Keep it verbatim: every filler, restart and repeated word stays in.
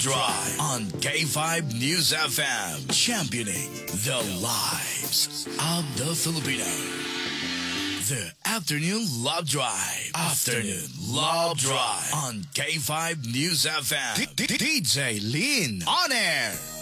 Drive on K five News F M, championing the lives of the Filipino. The Afternoon Love Drive. Afternoon Love Drive on K five News F M. D J Lynn on air.